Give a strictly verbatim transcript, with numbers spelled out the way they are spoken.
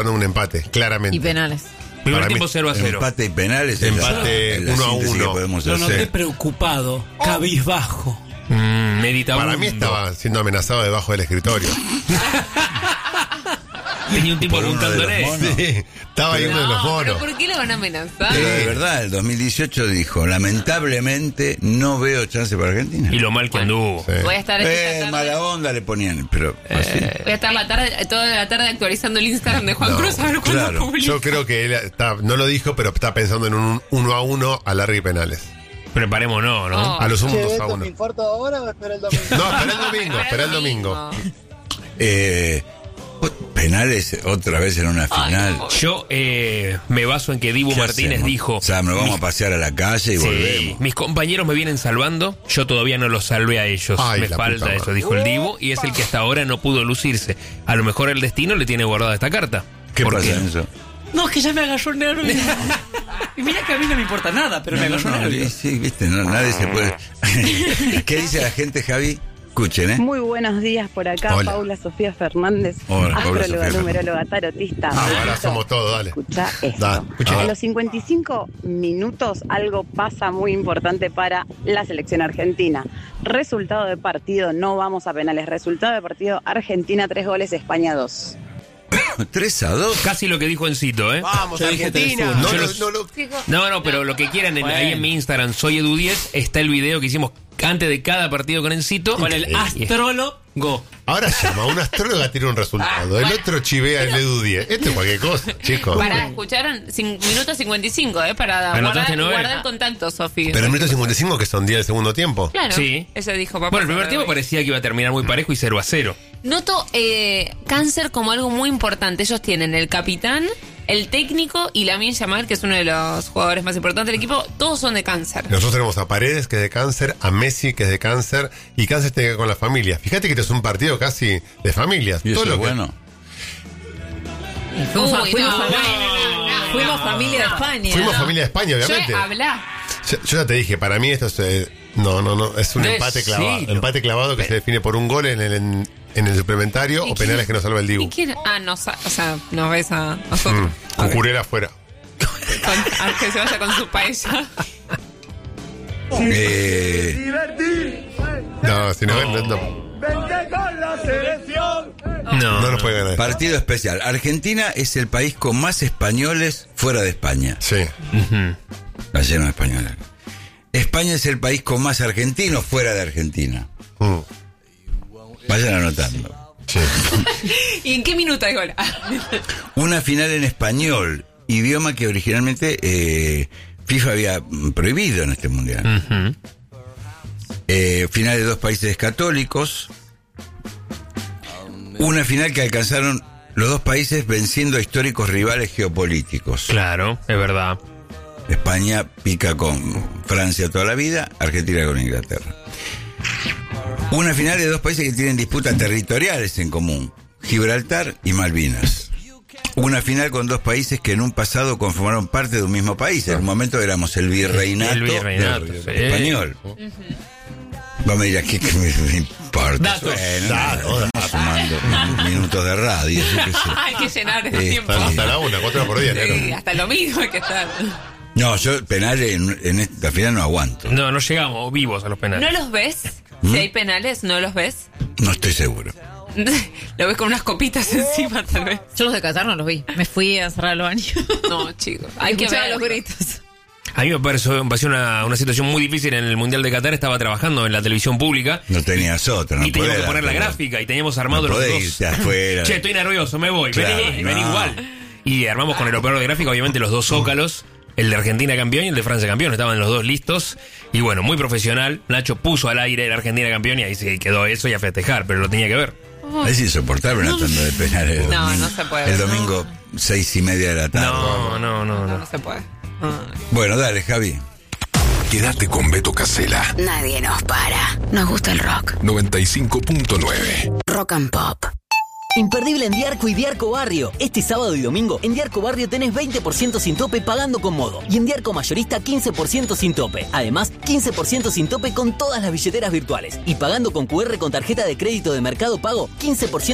un empate, claramente. Y penales. Primer tiempo cero a cero. Empate y penales. Empate uno a uno. Lo noté preocupado, cabizbajo. Mm, meditabundo. Para mí estaba siendo amenazado debajo del escritorio. Tenía un tipo Por uno de apuntándole. los monos. Sí, estaba ahí uno de los No, monos. pero ¿por qué lo van a amenazar? Pero de verdad, el dos mil dieciocho dijo, lamentablemente no veo chance para Argentina. Y lo mal que anduvo. Sí. Voy a estar esta Eh, tarde- mala onda le ponían, pero así. Voy a estar la tarde, toda la tarde actualizando el Instagram de Juan No, Cruz a ver cuándo claro. publica. Yo creo que él está, no lo dijo, pero está pensando en un uno a uno a larga y penales. Preparémonos, ¿no? Oh. A lo sumo Che, dos a ¿esto uno. me importa ahora o espera el domingo? No, espera el domingo, espera el domingo. Eh, penales otra vez en una Ay, final. no. Yo eh, me baso en que Dibu ¿Qué Martínez hacemos? dijo... O sea, nos vamos mis- a pasear a la calle y Sí, volvemos. mis compañeros me vienen salvando, yo todavía no los salvé a ellos. Ay, me la falta puta eso, madre. dijo el Dibu, y es el que hasta ahora no pudo lucirse. A lo mejor el destino le tiene guardada esta carta. ¿Qué ¿Por pasa qué? en eso? No, es que ya me agarró el nervio. Y mira que a mí no me importa nada, pero me No, agarró no, el no, nervio. sí, viste, no, nadie se puede. ¿Qué dice la gente, Javi? Escuchen, ¿eh? Muy buenos días por acá, Hola. Paula Sofía Fernández, Hola, Paula astróloga, Sofía Fernández. numeróloga, tarotista. Ah, ahora Listo. somos todos, dale. Escucha esto. Da, escucha. A los cincuenta y cinco minutos algo pasa muy importante para la selección argentina. Resultado de partido, no vamos a penales. Resultado de partido, Argentina tres goles, España dos. tres a dos. Casi lo que dijo Encito, ¿eh? Vamos, Yo dije Argentina. tres No, Yo no, los- no, no. No, no, pero lo que quieran, en- Bueno. ahí en mi Instagram, soy Edu diez, está el video que hicimos antes de cada partido con Encito. Con el astrólogo. Ahora llama, un astróloga tiene un resultado, el otro chivea el Edu diez. Esto es cualquier cosa, chicos. Para, escucharon cin- minuto cincuenta y cinco, ¿eh? Para guardar, ¿Anotaste, Noel? guardar el contacto, Sofi. Pero el minuto cincuenta y cinco, que son diez del segundo tiempo. Claro, Sí. eso dijo papá. Bueno, el primer tiempo parecía que iba a terminar muy parejo y cero a cero. Noto eh, cáncer como algo muy importante. Ellos tienen el capitán, el técnico y Lamine Yamal, que es uno de los jugadores más importantes del equipo. Todos son de cáncer. Nosotros tenemos a Paredes, que es de cáncer, a Messi, que es de cáncer, y cáncer tiene que ver con la familia. Fíjate que este es un partido casi de familias. Y eso Todo lo es que- bueno. Uy, Fuimos, no, fuimos, no, fami- no, no, no, fuimos no, familia de no. España. Fuimos familia de España, obviamente. Yo habla. Yo, yo ya te dije, para mí esto es... eh, no, no, no, es un Decilo. empate clavado. Empate clavado que se define por un gol en el, en, en el suplementario o penales que nos salva el ¿Y Dibu. quién? Ah, no, sa- o sea, nos ves a nosotros. Mm, Cucurella afuera. Con- a que se vaya con su paella. Eh, No, si no, no, no, No, no nos puede ganar. partido especial. Argentina es el país con más españoles fuera de España. Sí. Está lleno de españoles. España es el país con más argentinos fuera de Argentina. Mm, Vayan anotando. sí. ¿Y en qué minuto hay gol? Una final en español, idioma que originalmente eh, FIFA había mm, prohibido en este mundial. Ujú. Eh, final de dos países católicos. Una final que alcanzaron los dos países venciendo a históricos rivales geopolíticos. Claro, es verdad. España pica con Francia toda la vida, Argentina con Inglaterra. Una final de dos países que tienen disputas territoriales en común, Gibraltar y Malvinas. Una final con dos países que en un pasado conformaron parte de un mismo país. En un momento éramos el virreinato, El virreinato, del- sí. español. Vamos a ir aquí que me, me importa. Datos. Bueno, Datos, estamos sumando minutos de radio. Yo qué sé. Hay que llenar el Eh, tiempo. Hasta, hasta la una, cuatro por día, Sí, negro. hasta lo mismo hay que estar. No, yo penales en, en esta final no aguanto. No, no llegamos vivos a los penales. ¿No los ves? ¿Mm? Si hay penales, ¿no los ves? No estoy seguro. Lo ves con unas copitas encima, tal vez. Yo los de Qatar no los vi. Me fui a cerrar los baños. No, chicos. Hay que Escuchaba ver los gritos. A mí me pareció, me pareció una, una situación muy difícil en el Mundial de Qatar. Estaba trabajando en la televisión pública. No tenías otra, no y teníamos podés que poner la darte- gráfica y teníamos armado No los podés dos. irte afuera. Che, estoy nervioso, me voy. Claro, vení, vení no. igual. Y armamos con el operador de gráfica, obviamente, los dos zócalos. El de Argentina campeón y el de Francia campeón. Estaban los dos listos. Y bueno, muy profesional. Nacho puso al aire el Argentina campeón y ahí se quedó eso y a festejar. Pero lo tenía que ver. Es insoportable una tanda de penales. el No, domingo. no se puede. El domingo, seis y media de la tarde. No, no, no, No, no. no se puede. Ah. Bueno, dale, Javi. Quédate con Beto Casella, Nadie nos para. Nos gusta el rock. noventa y cinco punto nueve. Rock and Pop. Imperdible en Diarco y Diarco Barrio. Este sábado y domingo en Diarco Barrio tenés veinte por ciento sin tope pagando con modo. Y en Diarco Mayorista quince por ciento sin tope. Además, quince por ciento sin tope con todas las billeteras virtuales. Y pagando con Q R con tarjeta de crédito de Mercado Pago, quince por ciento